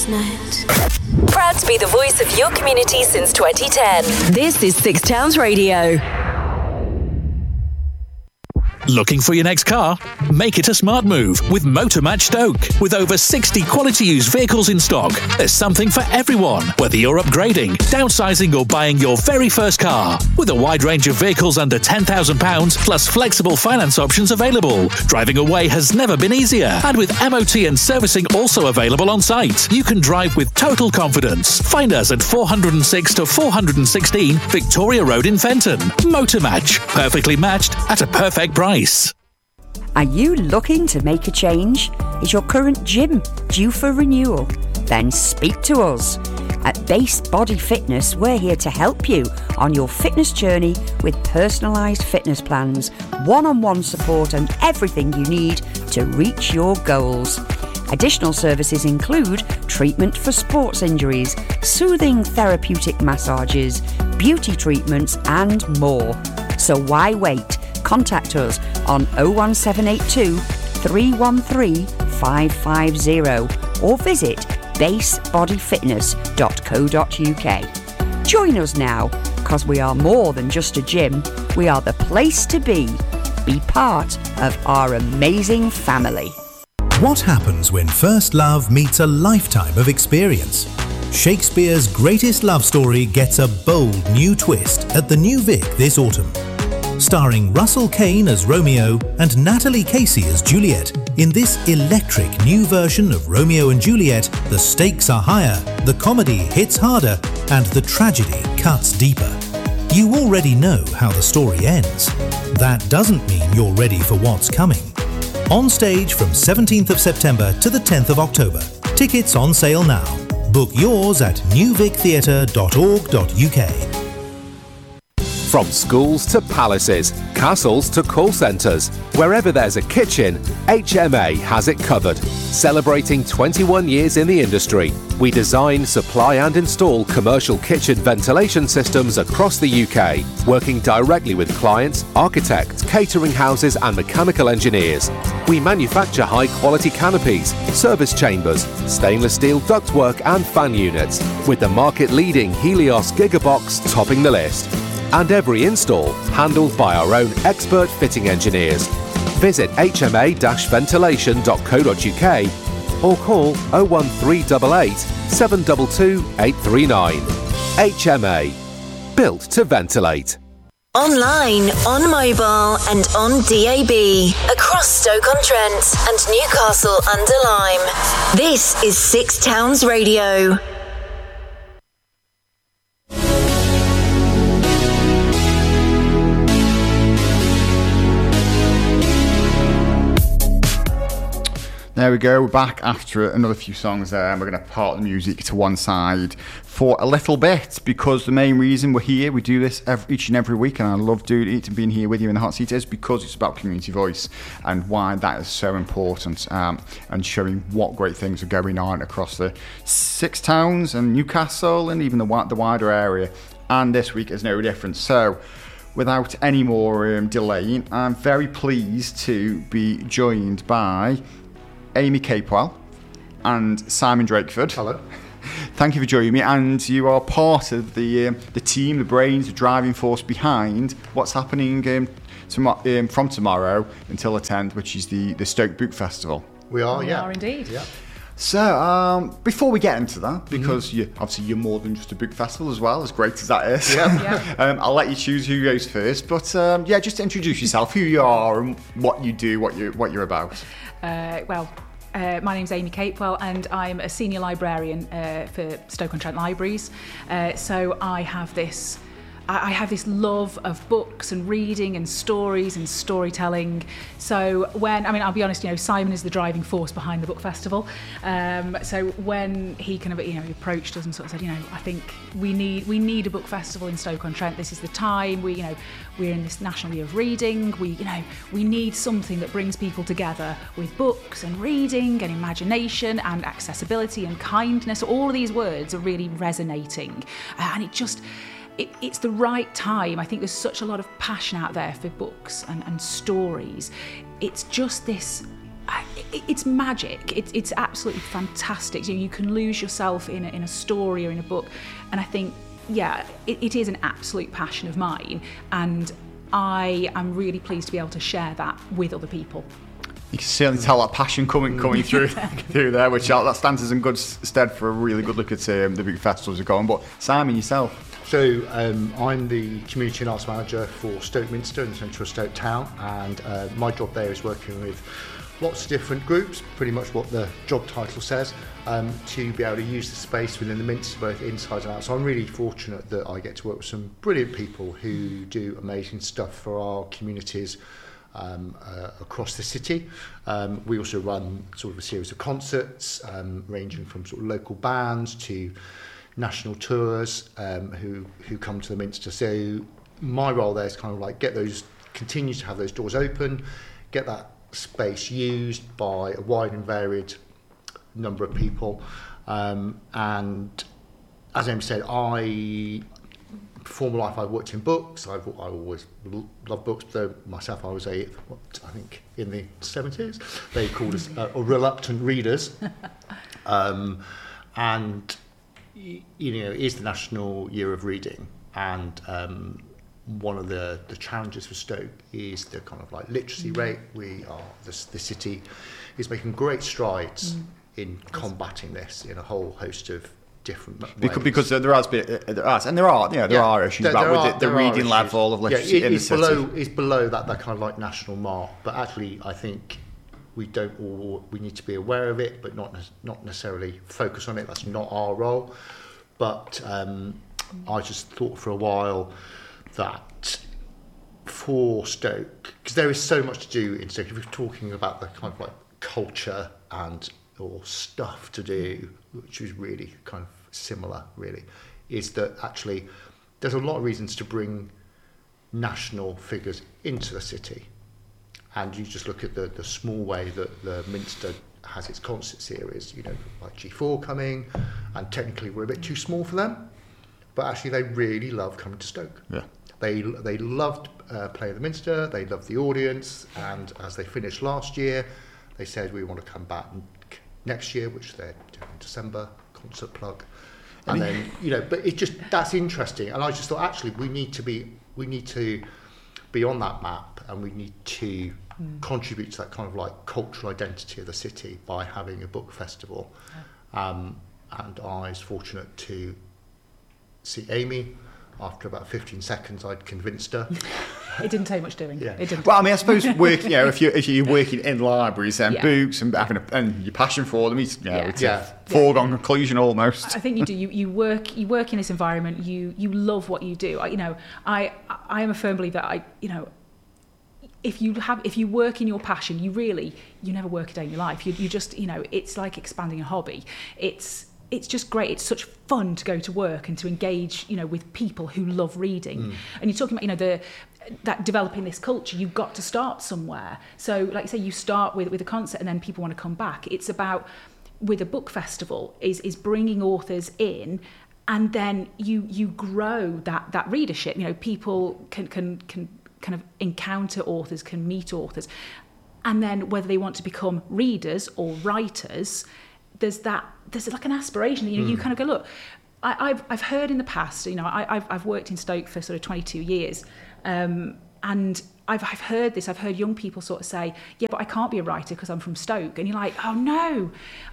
Proud to be the voice of your community since 2010. This is Six Towns Radio. Looking for your next car? Make it a smart move with Motormatch Stoke. With over 60 quality used vehicles in stock, there's something for everyone, whether you're upgrading, downsizing or buying your very first car. With a wide range of vehicles under £10,000 plus flexible finance options available, driving away has never been easier. And with MOT and servicing also available on site, you can drive with total confidence. Find us at 406 to 416 Victoria Road in Fenton. Motormatch, perfectly matched at a perfect price. Are you looking to make a change? Is your current gym due for renewal? Then speak to us. At Base Body Fitness, we're here to help you on your fitness journey with personalised fitness plans, one-on-one support and everything you need to reach your goals. Additional services include treatment for sports injuries, soothing therapeutic massages, beauty treatments and more. So why wait? Contact us on 01782 313 550 or visit basebodyfitness.co.uk. Join us now, because we are more than just a gym. We are the place to be. Be part of our amazing family. What happens when first love meets a lifetime of experience? Shakespeare's greatest love story gets a bold new twist at the New Vic this autumn. Starring Russell Kane as Romeo and Natalie Casey as Juliet, in this electric new version of Romeo and Juliet, the stakes are higher, the comedy hits harder, and the tragedy cuts deeper. You already know how the story ends. That doesn't mean you're ready for what's coming. On stage from 17th of September to the 10th of October. Tickets on sale now. Book yours at newvictheatre.org.uk. From schools to palaces, castles to call centres, wherever there's a kitchen, HMA has it covered. Celebrating 21 years in the industry, we design, supply and install commercial kitchen ventilation systems across the UK, working directly with clients, architects, catering houses and mechanical engineers. We manufacture high-quality canopies, service chambers, stainless steel ductwork and fan units, with the market-leading Helios Gigabox topping the list. And every install handled by our own expert fitting engineers. Visit hma-ventilation.co.uk or call 01388 722 839. HMA, built to ventilate. Online, on mobile and on DAB. Across Stoke-on-Trent and Newcastle under Lyme. This is Six Towns Radio. There we go, we're back after another few songs there, and we're going to part the music to one side for a little bit, because the main reason we're here, we do this each and every week, and I love doing it and being here with you in the hot seat, is because it's about community voice and why that is so important, and showing what great things are going on across the 6 towns and Newcastle and even the wider area, and this week is no different. So without any more delaying, I'm very pleased to be joined by Amy Capewell and Simon Drakeford. Hello. Thank you for joining me, and you are part of the team, the brains, the driving force behind what's happening from tomorrow until the 10th, which is the Stoke Book Festival. We are, We are indeed. Yeah. So, before we get into that, because you're more than just a book festival as well, as great as that is. Yeah. I'll let you choose who goes first, but just introduce yourself, who you are, and what you do, what you're about. My name's Amy Capewell, and I'm a senior librarian for Stoke-on-Trent Libraries. So I have this love of books and reading and stories and storytelling. So I'll be honest, Simon is the driving force behind the book festival. So when he he approached us and sort of said, I think we need a book festival in Stoke-on-Trent. This is the time. We're in this National Year of Reading. We need something that brings people together with books and reading and imagination and accessibility and kindness. All of these words are really resonating, and it's the right time. I think there's such a lot of passion out there for books and stories. It's just this it's magic. It's absolutely fantastic. You can lose yourself in a story or in a book, and I think, it is an absolute passion of mine, and I am really pleased to be able to share that with other people. You can certainly tell that passion coming through there, which that stands us in good stead for a really good look at the big festivals are going. But Simon, yourself. So I'm the Community and Arts Manager for Stoke Minster in central Stoke Town, and my job there is working with lots of different groups, pretty much what the job title says, to be able to use the space within the Minster both inside and out. So I'm really fortunate that I get to work with some brilliant people who do amazing stuff for our communities across the city. We also run sort of a series of concerts ranging from sort of local bands to national tours who come to the Minster. So my role there is kind of like continue to have those doors open, get that space used by a wide and varied number of people, and as Amy said, before my life I worked in books. I always loved books, though myself I was I think in the 70s they called us reluctant readers, and it is the National Year of Reading, and one of the challenges for Stoke is the kind of like literacy rate. The city is making great strides in combating this in a whole host of different ways. Because there are issues with the reading level of literacy in the city. It's below that kind of like national mark, but actually I think we need to be aware of it, but not necessarily focus on it. That's not our role. But I just thought for a while that for Stoke, because there is so much to do in Stoke, if we're talking about the kind of like culture or stuff to do, which is really kind of similar really, is that actually there's a lot of reasons to bring national figures into the city. And you just look at the small way that the Minster has its concert series, like G4 coming, and technically we're a bit too small for them, but actually they really love coming to Stoke. Yeah. They loved playing the Minster, they loved the audience, and as they finished last year, they said we want to come back next year, which they're doing in December, concert plug. And then, but that's interesting. And I just thought, actually, we need to be on that map, and we need to contribute to that kind of like cultural identity of the city by having a book festival. And I was fortunate to see Amy. After about 15 seconds, I'd convinced her. It didn't take much doing. Yeah. It didn't. Well, I mean, I suppose if you're working in libraries and books and having and your passion for them, it's a foregone conclusion almost. I think you do. You work in this environment. You love what you do. I am a firm believer that if you work in your passion, you never work a day in your life. You just it's like expanding a hobby. It's just great. It's such fun to go to work and to engage, with people who love reading. And you're talking about, that developing this culture. You've got to start somewhere. So, like you say, you start with a concert, and then people want to come back. It's about, with a book festival, is bringing authors in, and then you grow that readership. People can kind of encounter authors, can meet authors, and then whether they want to become readers or writers. There's like an aspiration. You kind of go, look, I've heard in the past, I've worked in Stoke for sort of 22 years, and I've heard this. I've heard young people sort of say, yeah, but I can't be a writer because I'm from Stoke. And you're like, oh no,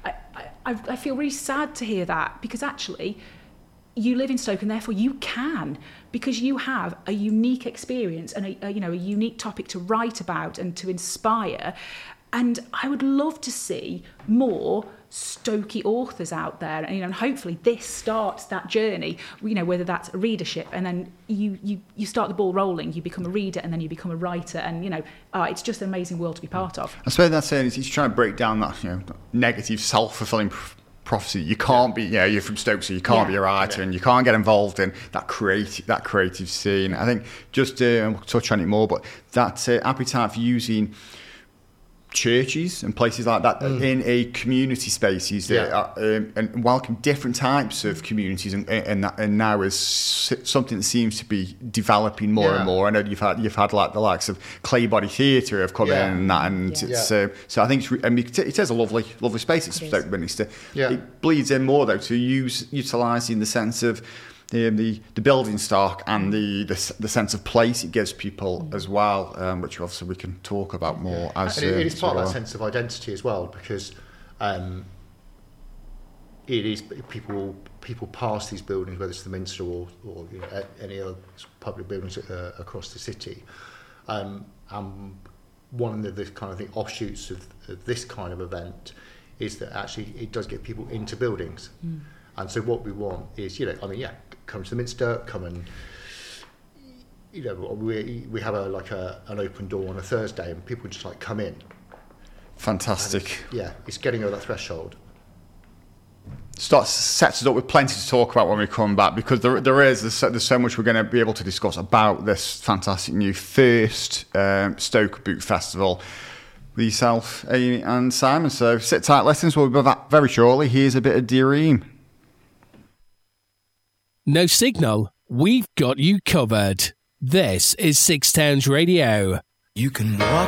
I feel really sad to hear that, because actually you live in Stoke and therefore you can, because you have a unique experience and a unique topic to write about and to inspire. And I would love to see more Stokey authors out there, and hopefully this starts that journey. Whether that's readership, and then you start the ball rolling. You become a reader, and then you become a writer, and it's just an amazing world to be part of. I suppose that's it. He's trying to break down that negative self-fulfilling prophecy. You can't be, you're from Stoke, so you can't be a writer, and you can't get involved in that creative scene. I think just we'll touch on it more, but that appetite for using churches and places like that in a community spaces that are, and welcome different types of communities, and now is something that seems to be developing more and more. I know you've had like the likes of Claybody Theatre have come in and that, and it's, so I think it is a lovely space. It's Stoke-Minster. It bleeds in more though to utilising the sense of the building stock and the sense of place it gives people as well, which obviously we can talk about more as and it is part of that sense of identity as well, because it is people pass these buildings, whether it's the Minster or any other public buildings across the city, and one of the kind of the offshoots of this kind of event is that actually it does get people into buildings. And so what we want is, come to the Minster, come and, we have an open door on a Thursday and people just like come in. Fantastic. It's getting over that threshold. Sets us up with plenty to talk about when we come back, because there's so much we're going to be able to discuss about this fantastic new first Stoke Boot Festival. With yourself, Amy and Simon. So sit tight, listeners. We'll be back very shortly. Here's a bit of Dream. No signal? We've got you covered. This is Six Towns Radio. You can walk